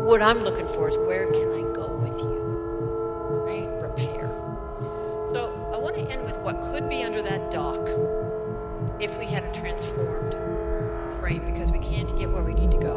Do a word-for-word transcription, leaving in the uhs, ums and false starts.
what I'm looking for is where can I go with you, right? Repair. So I want to end with what could be under that dock if we had a transformed frame, because we can't get where we need to go.